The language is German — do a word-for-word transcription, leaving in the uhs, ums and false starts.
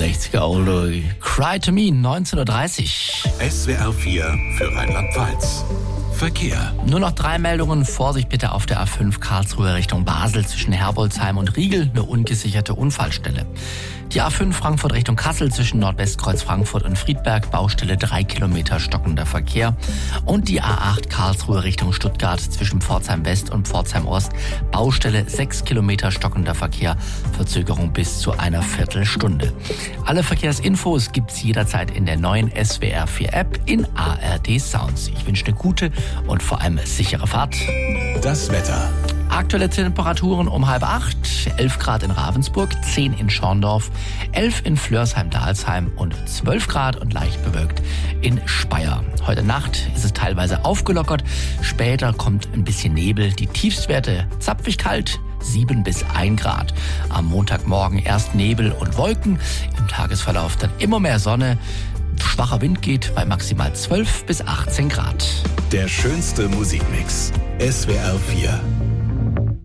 sechziger Oldie. Cry to Me, neunzehn Uhr dreißig. S W R vier für Rheinland-Pfalz. Verkehr. Nur noch drei Meldungen. Vorsicht bitte auf der A fünf Karlsruhe Richtung Basel zwischen Herbolzheim und Riegel. Eine ungesicherte Unfallstelle. Die A fünf Frankfurt Richtung Kassel zwischen Nordwestkreuz Frankfurt und Friedberg. Baustelle drei Kilometer stockender Verkehr. Und die A acht Karlsruhe Richtung Stuttgart zwischen Pforzheim West und Pforzheim Ost. Baustelle sechs Kilometer stockender Verkehr. Verzögerung bis zu einer Viertelstunde. Alle Verkehrsinfos gibt's jederzeit in der neuen S W R vier App in A R D Sounds. Ich wünsche eine gute und vor allem sichere Fahrt. Das Wetter. Aktuelle Temperaturen um halb acht, elf Grad in Ravensburg, zehn in Schorndorf, elf in Flörsheim-Dalsheim und zwölf Grad und leicht bewölkt in Speyer. Heute Nacht ist es teilweise aufgelockert, später kommt ein bisschen Nebel, die Tiefstwerte zapfig kalt, sieben bis ein Grad. Am Montagmorgen erst Nebel und Wolken, im Tagesverlauf dann immer mehr Sonne. Schwacher Wind geht bei maximal zwölf bis achtzehn Grad. Der schönste Musikmix. S W R vier.